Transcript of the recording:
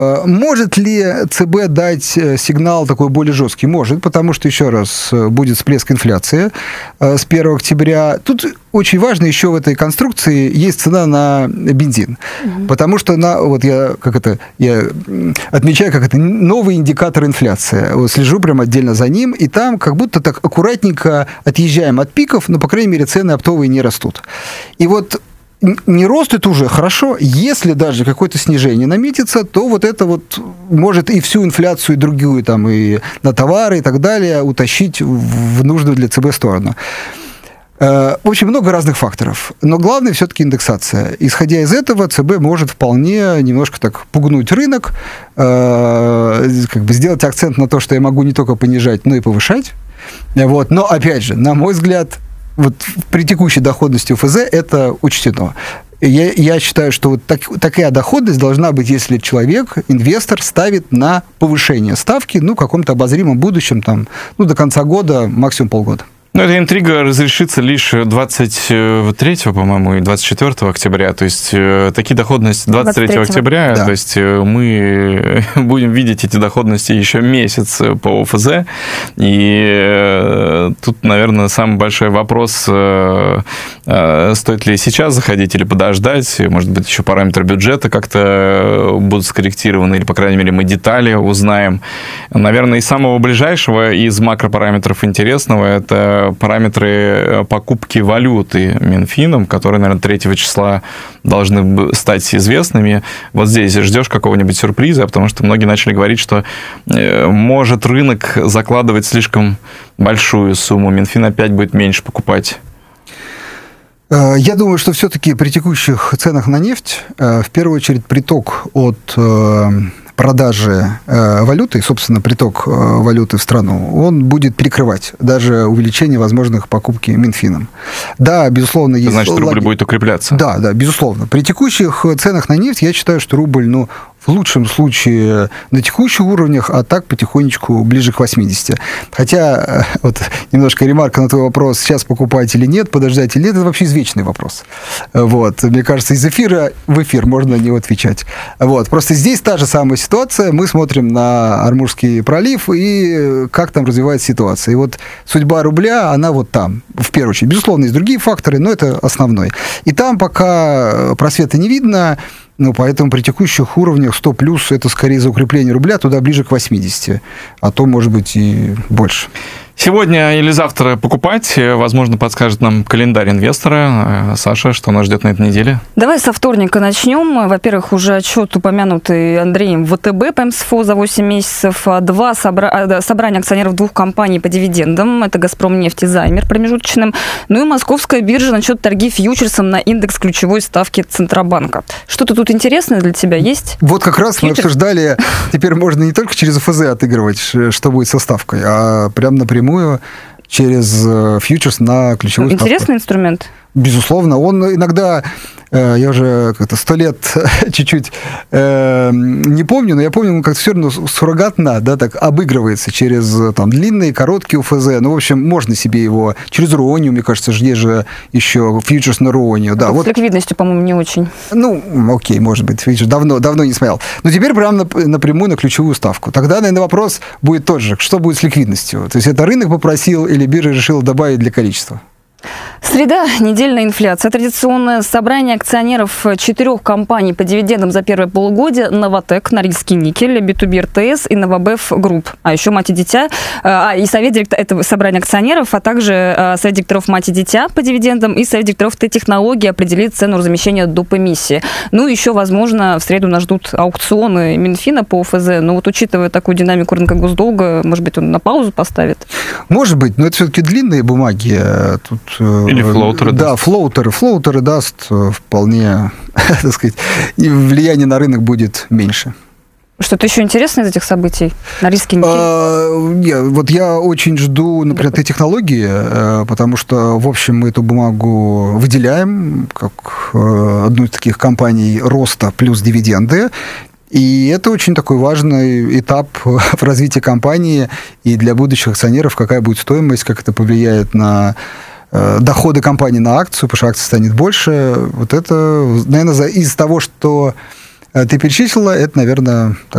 Может ли ЦБ дать сигнал такой более жесткий? Может, потому что, еще раз, будет всплеск инфляции с 1 октября. Тут очень важно еще в этой конструкции есть цена на бензин. Потому что я отмечаю, как это новый индикатор инфляции. Вот слежу прям отдельно за ним, и там как будто так аккуратненько отъезжаем от пиков, но, по крайней мере, цены оптовые не растут. И вот не рост это уже хорошо. Если даже какое-то снижение наметится, то вот это вот может и всю инфляцию, и другую, там, и на товары, и так далее, утащить в нужную для ЦБ сторону. В общем, много разных факторов. Но главное все-таки индексация. Исходя из этого, ЦБ может вполне немножко так пугнуть рынок, как бы сделать акцент на то, что я могу не только понижать, но и повышать. Вот. Но, опять же, на мой взгляд, вот при текущей доходности УФЗ это учтено. Я считаю, что вот такая доходность должна быть, если человек, инвестор, ставит на повышение ставки, в каком-то обозримом будущем, до конца года, максимум полгода. Но эта интрига разрешится лишь 23, по-моему, и 24 октября. То есть такие доходности 23 октября, да. То есть мы будем видеть эти доходности еще месяц по ОФЗ. И тут, наверное, самый большой вопрос, стоит ли сейчас заходить или подождать. Может быть, еще параметры бюджета как-то будут скорректированы, или, по крайней мере, мы детали узнаем. Наверное, из самого ближайшего, из макропараметров интересного, это параметры покупки валюты Минфином, которые, наверное, 3 числа должны стать известными. Вот здесь ждешь какого-нибудь сюрприза, потому что многие начали говорить, что может рынок закладывать слишком большую сумму, Минфин опять будет меньше покупать. Я думаю, что все-таки при текущих ценах на нефть, в первую очередь, приток от продажи валюты, собственно, приток валюты в страну, он будет перекрывать даже увеличение возможных покупки Минфином. Да, безусловно, есть... Значит, рубль будет укрепляться. Да, безусловно. При текущих ценах на нефть я считаю, что рубль, в лучшем случае на текущих уровнях, а так потихонечку ближе к 80. Хотя, вот немножко ремарка на твой вопрос, сейчас покупать или нет, подождать или нет, это вообще извечный вопрос. Вот. Мне кажется, из эфира в эфир можно на него отвечать. Вот. Просто здесь та же самая ситуация. Мы смотрим на Ормузский пролив и как там развивается ситуация. И вот судьба рубля, она вот там, в первую очередь. Безусловно, есть другие факторы, но это основной. И там пока просвета не видно. Поэтому при текущих уровнях 100 плюс это скорее за укрепление рубля, туда ближе к 80, а то, может быть, и больше. Сегодня или завтра покупать, возможно, подскажет нам календарь инвестора. Саша, что нас ждет на этой неделе? Давай со вторника начнем. Во-первых, уже отчет, упомянутый Андреем, ВТБ по МСФО за 8 месяцев. 2 собрания акционеров 2 компаний по дивидендам. Это «Газпромнефть» и «Займер» промежуточным. Ну и Московская биржа начнет торги фьючерсом на индекс ключевой ставки Центробанка. Что-то тут интересное для тебя есть? Вот как раз мы обсуждали, теперь можно не только через ОФЗ отыгрывать, что будет со ставкой, а прям напрямую через фьючерс на ключевую ставку. Интересный инструмент. Безусловно. Он иногда, я уже как-то 100 лет чуть-чуть не помню, но я помню, он как-то все равно суррогатно, так обыгрывается через длинные, короткие УФЗ. В общем, можно себе его через Руонию, мне кажется, есть же еще фьючерс на Руонию. Да, вот. С ликвидностью, по-моему, не очень. Окей, может быть, фьючерс давно не смотрел. Но теперь прямо напрямую на ключевую ставку. Тогда, наверное, вопрос будет тот же, что будет с ликвидностью? То есть это рынок попросил или биржа решила добавить для количества? Среда, недельная инфляция. Традиционное собрание акционеров 4 компаний по дивидендам за первое полугодие: Новатэк, Норильский никель, B2B РТС и Новобэв Групп. А еще «Мать и дитя», и совет директоров, это собрание акционеров, а также совет директоров «Мать и дитя» по дивидендам и совет директоров Т-технологии определит цену размещения доп. Эмиссии. Еще, возможно, в среду нас ждут аукционы Минфина по ОФЗ. Но вот учитывая такую динамику рынка госдолга, может быть, он на паузу поставит? Может быть, но это все-таки длинные бумаги. Тут... Или флоутеры. Да, флоутеры даст вполне, так сказать, влияние на рынок будет меньше. Что-то еще интересное из этих событий? Норильский никель? Я очень жду, например, Т-технологии, потому что, в общем, мы эту бумагу выделяем как одну из таких компаний роста плюс дивиденды. И это очень такой важный этап в развитии компании и для будущих акционеров, какая будет стоимость, как это повлияет на доходы компании на акцию, потому что акция станет больше. Вот это, наверное, из того, что ты перечислила, это, наверное,